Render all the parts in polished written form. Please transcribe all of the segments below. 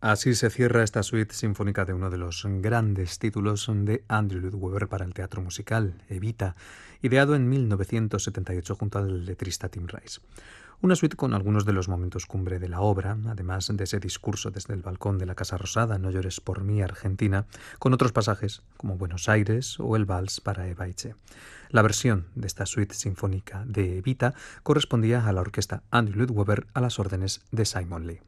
Así se cierra esta suite sinfónica de uno de los grandes títulos de Andrew Lloyd Webber para el teatro musical, Evita, ideado en 1978 junto al letrista Tim Rice. Una suite con algunos de los momentos cumbre de la obra, además de ese discurso desde el balcón de la Casa Rosada, No llores por mí, Argentina, con otros pasajes como Buenos Aires o el vals para Eva Eche. La versión de esta suite sinfónica de Evita correspondía a la orquesta Andrew Lloyd Webber a las órdenes de Simon Lee.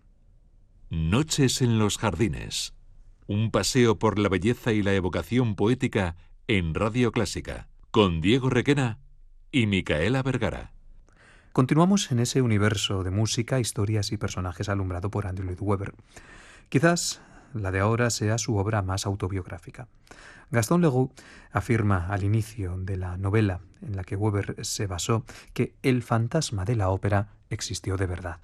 Noches en los jardines. Un paseo por la belleza y la evocación poética en Radio Clásica, con Diego Requena y Micaela Vergara. Continuamos en ese universo de música, historias y personajes alumbrado por Andrew Lloyd Webber. Quizás la de ahora sea su obra más autobiográfica. Gaston Leroux afirma al inicio de la novela en la que Webber se basó que el fantasma de la ópera existió de verdad.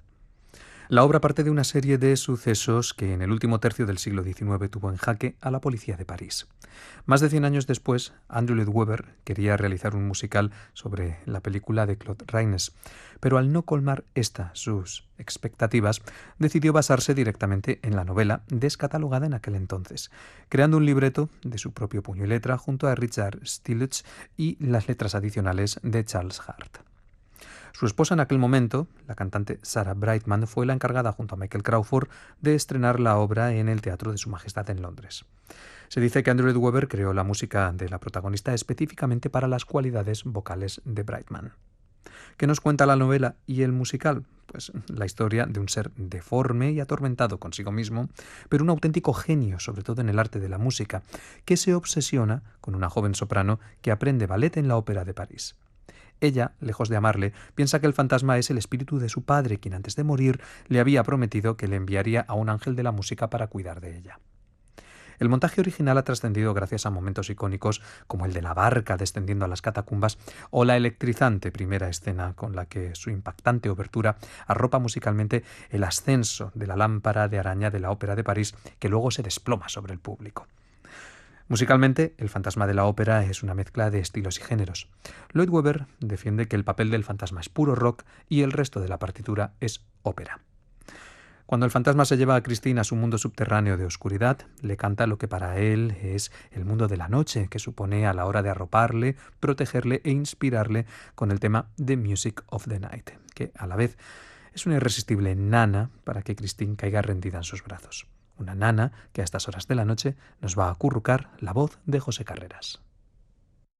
La obra parte de una serie de sucesos que en el último tercio del siglo XIX tuvo en jaque a la policía de París. Más de 100 años después, Andrew Lloyd Webber quería realizar un musical sobre la película de Claude Rains, pero al no colmar sus expectativas, decidió basarse directamente en la novela descatalogada en aquel entonces, creando un libreto de su propio puño y letra junto a Richard Stillwell y las letras adicionales de Charles Hart. Su esposa en aquel momento, la cantante Sarah Brightman, fue la encargada junto a Michael Crawford de estrenar la obra en el Teatro de Su Majestad en Londres. Se dice que Andrew Lloyd Webber creó la música de la protagonista específicamente para las cualidades vocales de Brightman. ¿Qué nos cuenta la novela y el musical? Pues la historia de un ser deforme y atormentado consigo mismo, pero un auténtico genio, sobre todo en el arte de la música, que se obsesiona con una joven soprano que aprende ballet en la Ópera de París. Ella, lejos de amarle, piensa que el fantasma es el espíritu de su padre, quien antes de morir le había prometido que le enviaría a un ángel de la música para cuidar de ella. El montaje original ha trascendido gracias a momentos icónicos como el de la barca descendiendo a las catacumbas o la electrizante primera escena con la que su impactante obertura arropa musicalmente el ascenso de la lámpara de araña de la Ópera de París que luego se desploma sobre el público. Musicalmente, El fantasma de la ópera es una mezcla de estilos y géneros. Lloyd Webber defiende que el papel del fantasma es puro rock y el resto de la partitura es ópera. Cuando el fantasma se lleva a Christine a su mundo subterráneo de oscuridad, le canta lo que para él es el mundo de la noche, que supone a la hora de arroparle, protegerle e inspirarle con el tema The Music of the Night, que a la vez es una irresistible nana para que Christine caiga rendida en sus brazos. Una nana que a estas horas de la noche nos va a acurrucar la voz de José Carreras.